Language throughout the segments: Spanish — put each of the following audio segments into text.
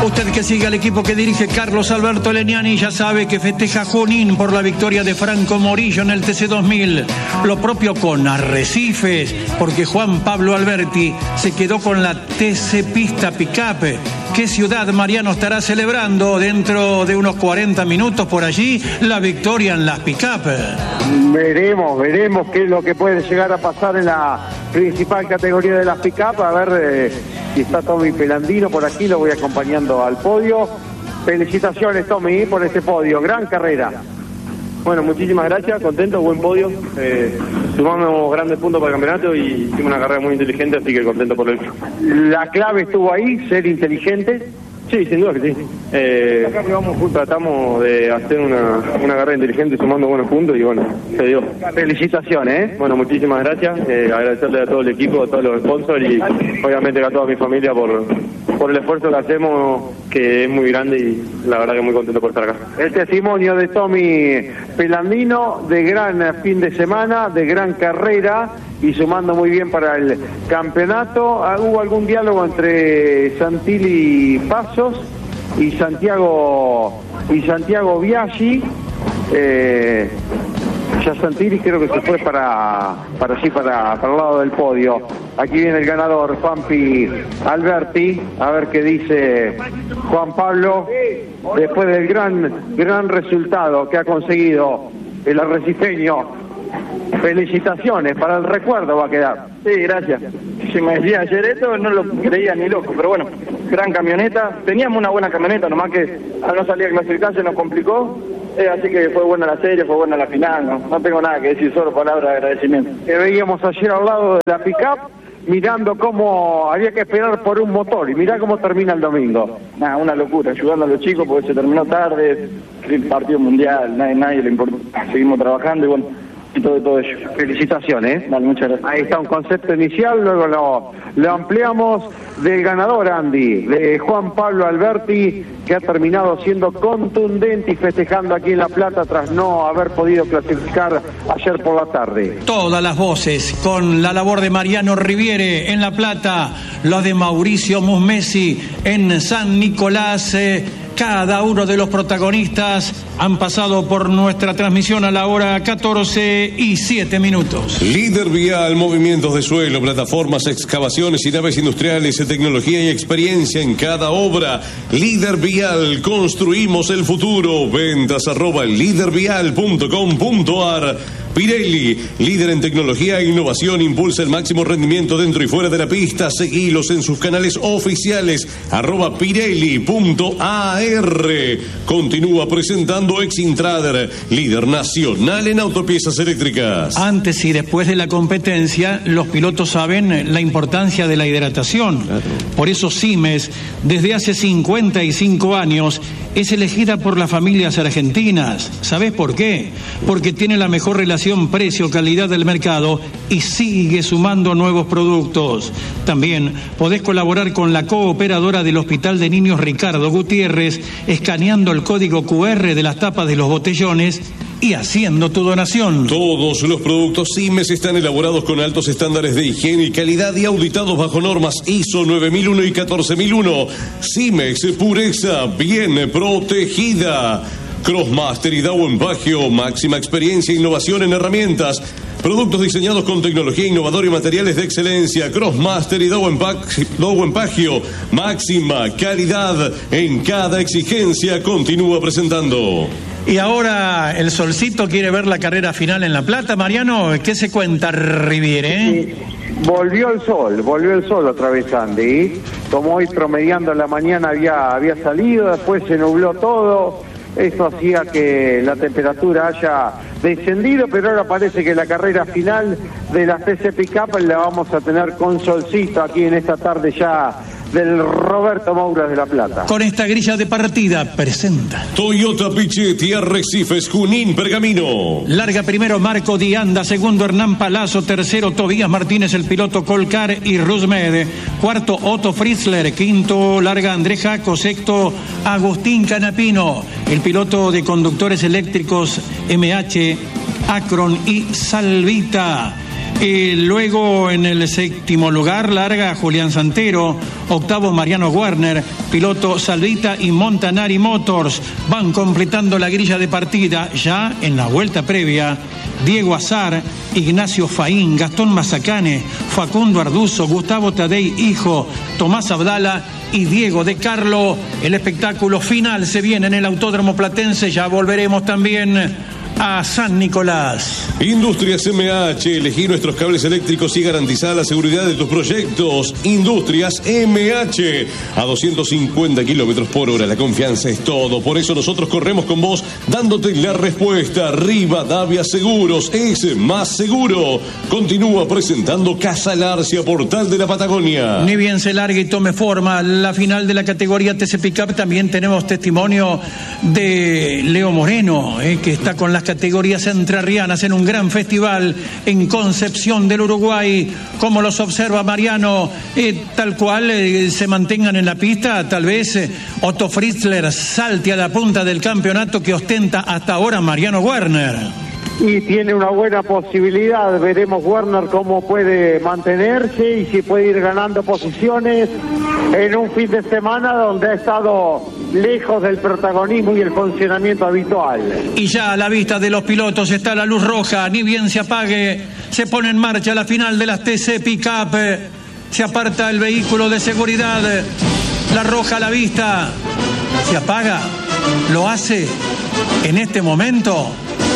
Usted que sigue al equipo que dirige Carlos Alberto Leniani ya sabe que festeja Junín por la victoria de Franco Morillo en el TC2000. Lo propio con Arrecifes, porque Juan Pablo Alberti se quedó con la TC Pista Pickup. ¿Qué ciudad, Mariano, estará celebrando dentro de unos 40 minutos por allí la victoria en las Pickup? Veremos qué es lo que puede llegar a pasar en la principal categoría de las Pickup. A ver si está Tommy Pelandino por aquí, lo voy acompañando al podio. Felicitaciones, Tommy, por este podio, gran carrera. Bueno, muchísimas gracias, contento, buen podio. Sumamos grandes puntos para el campeonato y hicimos una carrera muy inteligente, así que contento por él. ¿La clave estuvo ahí, ser inteligente? Sí, sin duda que sí. Tratamos de hacer una carrera inteligente sumando buenos puntos y bueno, se dio. Felicitaciones, Bueno, muchísimas gracias. Agradecerle a todo el equipo, a todos los sponsors y obviamente a toda mi familia por el esfuerzo que hacemos, que es muy grande y la verdad que muy contento por estar acá. El testimonio de Tommy Pelandino, de gran fin de semana, de gran carrera y sumando muy bien para el campeonato. ¿Hubo algún diálogo entre Santilli Pasos y Santiago Biaggi? Ya Santilli creo que se fue para el lado del podio. Aquí viene el ganador, Juanpi Alberti, a ver qué dice Juan Pablo después del gran resultado que ha conseguido el arrecifeño. Felicitaciones, para el recuerdo va a quedar. Sí, gracias. Si me decía ayer esto, no lo creía ni loco, pero bueno, gran camioneta. Teníamos una buena camioneta, nomás que al no salir a clasificar se nos complicó. Así que fue buena la serie, fue buena la final, no tengo nada que decir, solo palabras de agradecimiento. Que veíamos ayer al lado de la pick-up, mirando cómo había que esperar por un motor, y mirá cómo termina el domingo. Nada, una locura, ayudando a los chicos porque se terminó tarde, el partido mundial, nadie le importa, seguimos trabajando y bueno, y todo ello. Felicitaciones. Vale, muchas gracias. Ahí está un concepto inicial, luego lo ampliamos del ganador, Andy, de Juan Pablo Alberti, que ha terminado siendo contundente y festejando aquí en La Plata tras no haber podido clasificar ayer por la tarde. Todas las voces con la labor de Mariano Riviere en La Plata, los de Mauricio Musmesi en San Nicolás. Cada uno de los protagonistas han pasado por nuestra transmisión a la hora 14:07. Líder Vial, movimientos de suelo, plataformas, excavaciones y naves industriales, tecnología y experiencia en cada obra. Líder Vial, construimos el futuro. Ventas @lidervial.com.ar. Pirelli, líder en tecnología e innovación, impulsa el máximo rendimiento dentro y fuera de la pista. Seguilos en sus canales oficiales @pirelli.ar. Continúa presentando Exintrader, líder nacional en autopiezas eléctricas. Antes y después de la competencia, los pilotos saben la importancia de la hidratación. Claro. Por eso Simes, desde hace 55 años, es elegida por las familias argentinas. ¿Sabés por qué? Porque tiene la mejor relación precio-calidad del mercado y sigue sumando nuevos productos. También podés colaborar con la cooperadora del Hospital de Niños Ricardo Gutiérrez, escaneando el código QR de las tapas de los botellones y haciendo tu donación. Todos los productos Simes están elaborados con altos estándares de higiene y calidad y auditados bajo normas ISO 9001 y 14001. Simes, pureza bien protegida. Crossmaster y Dow Pagio, máxima experiencia e innovación en herramientas. Productos diseñados con tecnología innovadora y materiales de excelencia. Crossmaster y Dow Pagio, máxima calidad en cada exigencia. Continúa presentando. Y ahora el Solcito quiere ver la carrera final en La Plata. Mariano, ¿qué se cuenta, Riviere? Volvió el sol otra vez, Andy. Como hoy promediando en la mañana había salido, después se nubló todo. Esto hacía que la temperatura haya descendido, pero ahora parece que la carrera final de la TC Pickup la vamos a tener con solcito aquí en esta tarde ya del Roberto Moura de La Plata. Con esta grilla de partida presenta Toyota Pichetti, Arrecifes, Junín, Pergamino. Larga primero Marco Dianda, segundo Hernán Palazzo, tercero Tobías Martínez, el piloto Colcar y Rusmed, cuarto Otto Fritzler, quinto larga André Jaco, sexto Agustín Canapino, el piloto de conductores eléctricos MH, Akron y Salvita. Luego en el séptimo lugar larga Julián Santero, octavo Mariano Werner, piloto Salvita y Montanari Motors. Van completando la grilla de partida ya en la vuelta previa. Diego Azar, Ignacio Faín, Gastón Mazacane, Facundo Arduzo, Gustavo Tadei Hijo, Tomás Abdala y Diego de Carlo. El espectáculo final se viene en el Autódromo Platense. Ya volveremos también a San Nicolás. Industrias MH, elegí nuestros cables eléctricos y garantizar la seguridad de tus proyectos. Industrias MH, a 250 kilómetros por hora. La confianza es todo. Por eso nosotros corremos con vos, dándote la respuesta. Rivadavia Seguros es más seguro. Continúa presentando Casa Larcia, Portal de la Patagonia. Ni bien se largue y tome forma la final de la categoría TC Pickup. También tenemos testimonio de Leo Moreno, que está con las categorías entrerrianas en un gran festival en Concepción del Uruguay. Como los observa Mariano, tal cual se mantengan en la pista, tal vez Otto Fritzler salte a la punta del campeonato que ostenta hasta ahora Mariano Werner. Y tiene una buena posibilidad. Veremos Werner cómo puede mantenerse y si puede ir ganando posiciones en un fin de semana donde ha estado lejos del protagonismo y el funcionamiento habitual. Y ya a la vista de los pilotos está la luz roja. Ni bien se apague, se pone en marcha la final de las TC Pickup. Se aparta el vehículo de seguridad. La roja a la vista. Se apaga. Lo hace en este momento.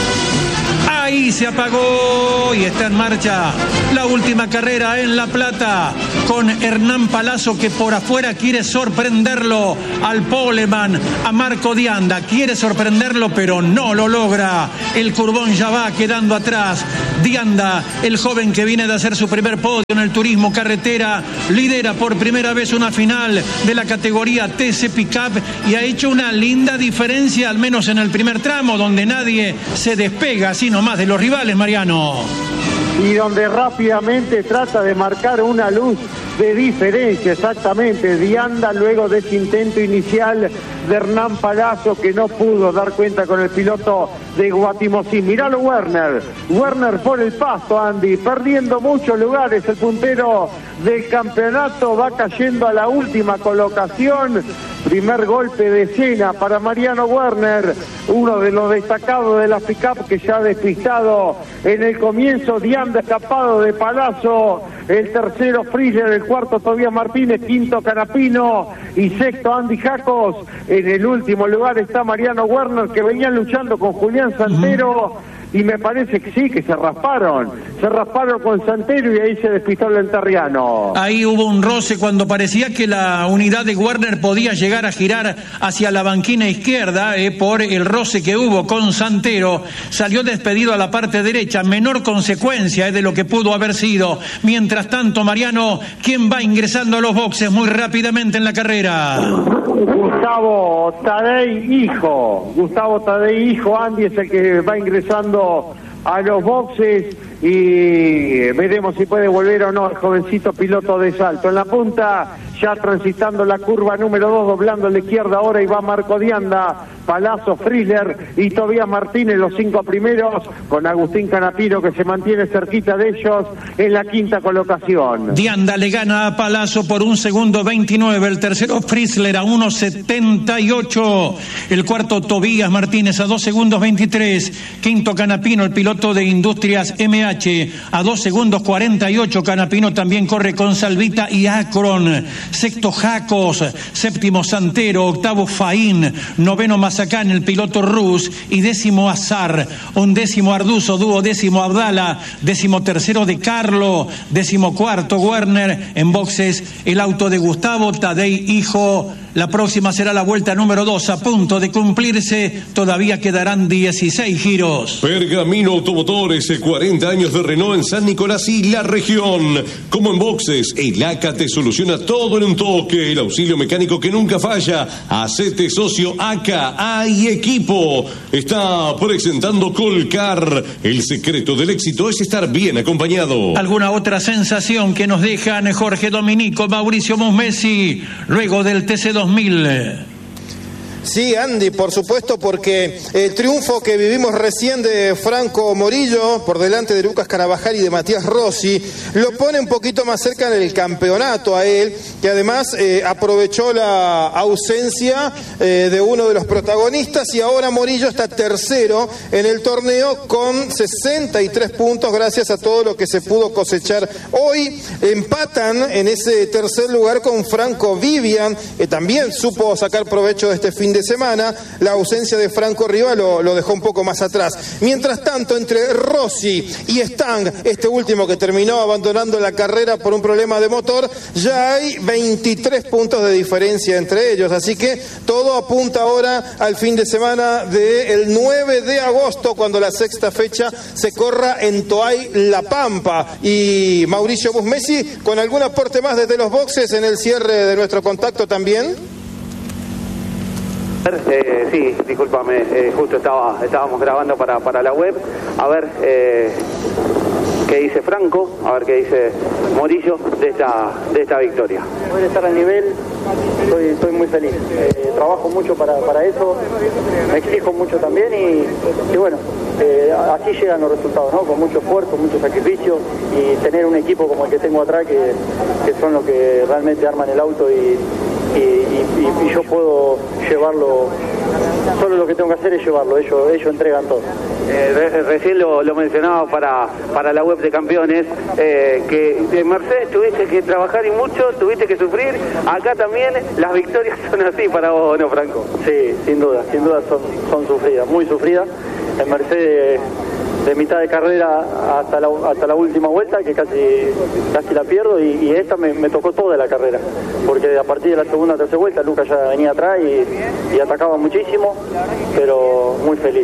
Ahí se apagó y está en marcha la última carrera en La Plata con Hernán Palazzo, que por afuera quiere sorprenderlo al poleman, a Marco Dianda. Quiere sorprenderlo pero no lo logra. El Curbón ya va quedando atrás. Dianda, el joven que viene de hacer su primer podio en el turismo carretera, lidera por primera vez una final de la categoría TC Pickup y ha hecho una linda diferencia, al menos en el primer tramo, donde nadie se despega así nomás de los rivales, Mariano. Y donde rápidamente trata de marcar una luz de diferencia, exactamente. Dianda, luego de ese intento inicial de Hernán Palazzo, que no pudo dar cuenta con el piloto de Guatimosí. Miralo Werner por el pasto, Andy, perdiendo muchos lugares. El puntero del campeonato va cayendo a la última colocación. Primer golpe de escena para Mariano Werner, uno de los destacados de la pick-up, que ya ha despistado en el comienzo. Dianda escapado de Palazzo, el tercero Fritzler, el cuarto Tobías Martínez, quinto Canapino y sexto Andy Jacos. En el último lugar está Mariano Werner, que venía luchando con Julián Santero. Y me parece que sí, que se rasparon con Santero y ahí se despistó el enterriano. Ahí hubo un roce cuando parecía que la unidad de Werner podía llegar a girar hacia la banquina izquierda, por el roce que hubo con Santero. Salió despedido a la parte derecha, menor consecuencia de lo que pudo haber sido. Mientras tanto, Mariano, quien va ingresando a los boxes muy rápidamente en la carrera. Gustavo Tadei Hijo, Andy, es el que va ingresando a los boxes y veremos si puede volver o no el jovencito piloto de Salto. En la punta, ya transitando la curva número 2, doblando a la izquierda ahora, y va Marco Dianda, Palazzo, Fritzler y Tobías Martínez, los 5 primeros, con Agustín Canapino, que se mantiene cerquita de ellos en la quinta colocación. Dianda le gana a Palazzo por 1 segundo 29, el tercero Fritzler a 1.78, el cuarto Tobías Martínez a 2 segundos 23, quinto Canapino, el piloto de Industrias MH, a 2 segundos 48, Canapino también corre con Salvita y Akron, sexto Jacos, séptimo Santero, octavo Faín, noveno Mazacán, el piloto Rus, y décimo Azar, undécimo Arduzo, duodécimo Abdala, décimo tercero de Carlo, décimo cuarto Werner. En boxes, el auto de Gustavo Tadei Hijo. La próxima será la vuelta número 2, a punto de cumplirse. Todavía quedarán 16 giros. Pergamino Automotores, 40 años de Renault en San Nicolás y la región. Como en boxes, el ACA te soluciona todo en un toque. El auxilio mecánico que nunca falla. Hacete socio ACA, hay equipo. Está presentando Colcar. El secreto del éxito es estar bien acompañado. ¿Alguna otra sensación que nos dejan Jorge Dominico, Mauricio Musmesi, luego del TC 2000? Sí, Andy, por supuesto, porque el triunfo que vivimos recién de Franco Morillo, por delante de Lucas Carabajal y de Matías Rossi, lo pone un poquito más cerca del campeonato a él, que además aprovechó la ausencia de uno de los protagonistas, y ahora Morillo está tercero en el torneo con 63 puntos gracias a todo lo que se pudo cosechar hoy. Empatan en ese tercer lugar con Franco Vivian, que también supo sacar provecho de este fin de semana. La ausencia de Franco Riva lo dejó un poco más atrás. Mientras tanto, entre Rossi y Stang, este último que terminó abandonando la carrera por un problema de motor, ya hay 23 puntos de diferencia entre ellos, así que todo apunta ahora al fin de semana del 9 de agosto, cuando la sexta fecha se corra en Toay, La Pampa. Y Mauricio Busmesi, con algún aporte más desde los boxes en el cierre de nuestro contacto también. Sí, discúlpame, justo estábamos grabando para la web. A ver qué dice Franco, a ver qué dice Morillo de esta victoria. Poder estar al nivel, estoy muy feliz. Trabajo mucho para eso, me exijo mucho también y bueno, así llegan los resultados, ¿no? Con mucho esfuerzo, mucho sacrificio, y tener un equipo como el que tengo atrás que son los que realmente arman el auto y yo puedo llevarlo. Solo lo que tengo que hacer es llevarlo, ellos entregan todo. Recién lo mencionaba para la web de campeones, que en Mercedes tuviste que trabajar y mucho, tuviste que sufrir. Acá también las victorias son así para vos, ¿no, Franco? Sí, sin duda son sufridas, muy sufridas. En Mercedes, de mitad de carrera hasta la última vuelta, que casi la pierdo, y esta me tocó toda la carrera, porque a partir de la segunda o tercera vuelta Lucas ya venía atrás y atacaba muchísimo, pero muy feliz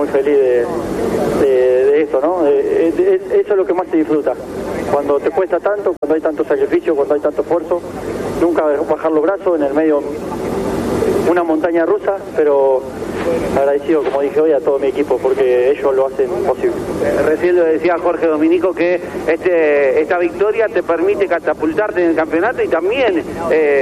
de esto, ¿no? Eso es lo que más se disfruta, cuando te cuesta tanto, cuando hay tanto sacrificio, cuando hay tanto esfuerzo, nunca bajar los brazos en el medio, una montaña rusa, pero agradecido, como dije hoy, a todo mi equipo, porque ellos lo hacen posible. Recién lo decía Jorge Dominico, que esta victoria te permite catapultarte en el campeonato y también